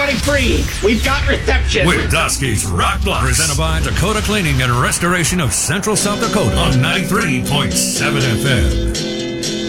Wi-Fi free. We've got reception. With Dusky's Rock Blocks. Presented by Dakota Cleaning and Restoration of Central South Dakota on 93.7 FM.